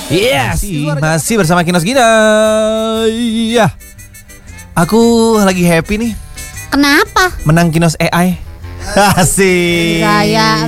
Yes, masih bersama Kinos Gina. Iya. Aku lagi happy nih. Kenapa? Menang Kinos AI. Asik. Gaya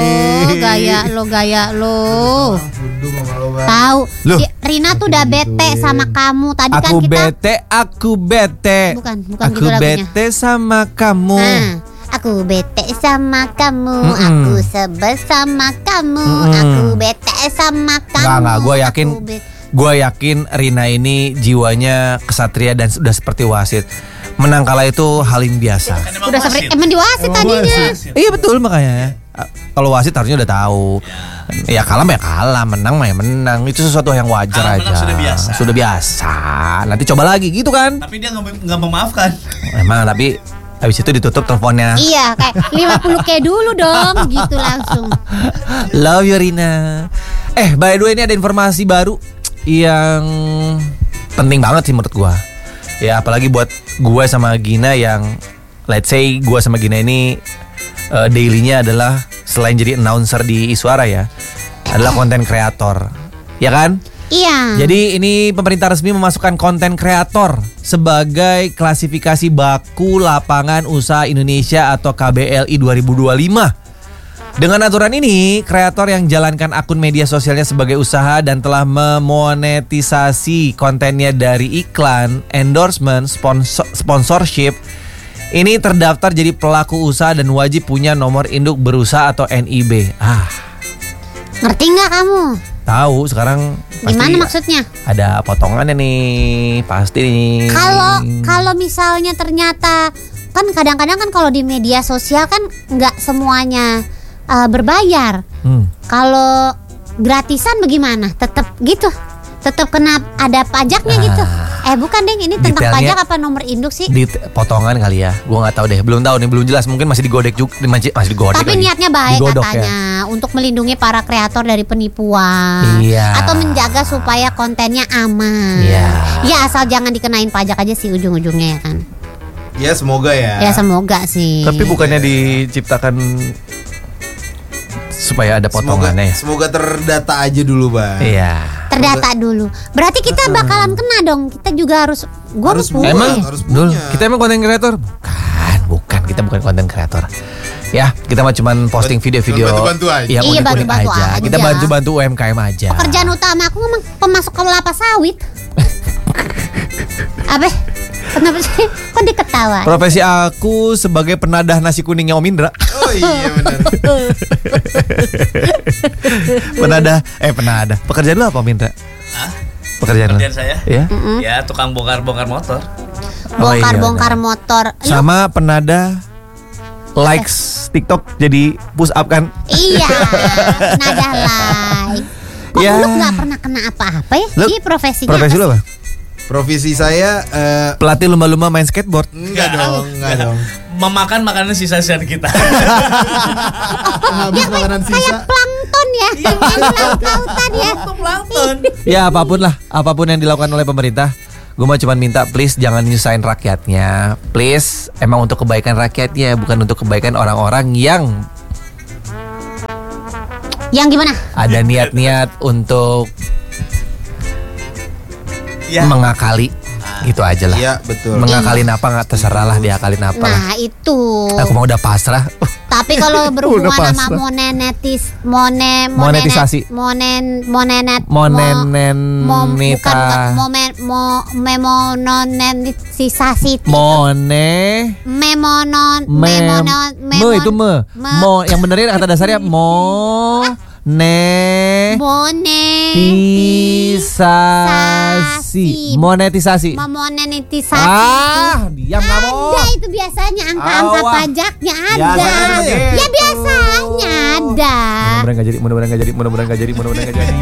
lo. Tahu, Rina tuh udah bete sama kamu. Tadi aku kan kita aku bete. Bukan aku gitu lagunya. Bete sama kamu. Aku bete sama kamu, aku sebel sama kamu, aku bete sama kamu. Enggak, gue yakin Rina ini jiwanya kesatria dan sudah seperti wasit. Menang kalah itu hal yang biasa. Udah seperti emang di wasit tadinya. Iya betul, makanya kalau wasit harusnya udah tahu. Ya kalah mah ya kalah, menang mah ya menang. Itu sesuatu yang wajar aja. Sudah biasa. Nanti coba lagi gitu kan. Tapi dia nggak memaafkan. Emang tapi habis itu ditutup teleponnya. Iya, kayak 50K dulu dong, gitu langsung. Love you Rina. By the way, ini ada informasi baru yang penting banget sih menurut gua. Ya apalagi buat gue sama Gina yang let's say gue sama Gina ini dailynya adalah selain jadi announcer di Iswara ya, adalah konten kreator. Ya kan? Iya. Jadi ini pemerintah resmi memasukkan konten kreator sebagai klasifikasi baku lapangan usaha Indonesia atau KBLI 2025. Dengan aturan ini, kreator yang jalankan akun media sosialnya sebagai usaha dan telah memonetisasi kontennya dari iklan, endorsement, sponsorship, ini terdaftar jadi pelaku usaha dan wajib punya nomor induk berusaha atau NIB. Ngerti nggak kamu? Tahu sekarang pasti. Gimana maksudnya? Ada potongannya nih, pasti nih. Kalau misalnya ternyata kan kadang-kadang kan kalau di media sosial kan nggak semuanya berbayar. Kalau gratisan bagaimana? Tetap gitu. Tetap kena ada pajaknya gitu. Bukan deh, ini tentang pajak apa nomor induk sih? Di potongan kali ya. Gua nggak tahu deh. Belum tahu nih, belum jelas. Mungkin masih digodek juga, masih digodek. Tapi lagi. niatnya baik Digodok katanya untuk melindungi para kreator dari penipuan. Iya. Atau menjaga supaya kontennya aman. Iya. Ya asal jangan dikenain pajak aja sih ujung-ujungnya ya kan. Ya semoga ya. Ya semoga sih. Tapi bukannya diciptakan supaya ada potongannya. Semoga terdata aja dulu, Bang. Iya. Terdata dulu. Berarti kita bakalan kena dong. Kita juga harus punya. Emang dulu kita emang konten kreator? Bukan. Kita bukan konten kreator. Ya, kita mah cuman posting video-video. Bantu-bantu aja. Iya, bantu-bantu aja. Kita bantu-bantu UMKM aja. Pekerjaan utama aku memang pemasok kelapa sawit. Apa? Kenapa sih? Kok diketawa? Profesi aku sebagai penadah nasi kuningnya Om Indra. Oh iya benar. Penadah. Pekerjaan lu apa Om Indra? Pekerjaan saya? Ya? Ya tukang bongkar motor. Bongkar motor. Sama penadah likes TikTok jadi push up kan? Iya, penadah like. Kok lu gak pernah kena apa-apa ya? Ini profesinya profesi lu apa? Profesi saya pelatih lumba-lumba main skateboard. Enggak dong. Memakan makanan sisa-sisa kita. Habis makanan sisa. Kayak plankton ya. Plankton ya. Plankton. Ya apapun yang dilakukan oleh pemerintah, gue mah cuma minta please jangan nyusahin rakyatnya. Please, emang untuk kebaikan rakyatnya, bukan untuk kebaikan orang-orang yang gimana? Ada niat-niat untuk mengakali. Gitu aja lah. Iya betul. Mengakalin apa nggak terserah lah, diakalin apa lah. Nah itu. Aku mau udah pasrah. Tapi kalau berhubungan sama monetisasi, yang benernya kata dasarnya monetisasi. Diam kamu. Ada itu biasanya angka-angka pajaknya ada. Ya biasanya ada. Mudah-mudahan nggak jadi.